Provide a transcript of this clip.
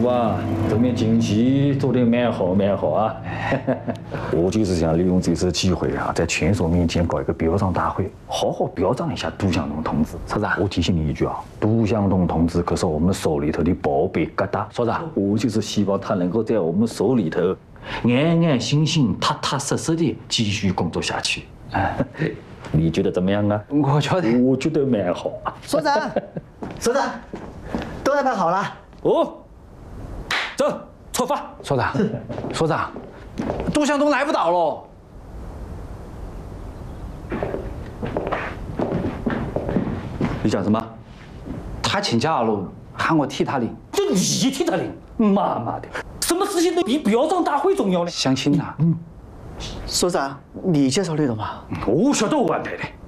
哇，这面经济做得蛮好啊！我就是想利用这次机会啊，在全所面前搞一个表彰大会，好好表彰一下杜向东同志。 所长， 我提醒你一句啊，杜向东同志可是我们所里头的宝贝疙瘩。 所长， 我就是希望他能够在我们所里头安安心心、踏踏实实的继续工作下去。你觉得怎么样啊？ 我觉得蛮好啊。 所长，所长，都安排好了。 哦，走，出发。 所长，杜向东来不到了。 你讲什么？ 他请假了，喊我替他领。 就你替他领？妈的，什么事情都比表彰大会重要呢？ 相亲呐。 所长，你介绍的吗？ 我晓得我安排的。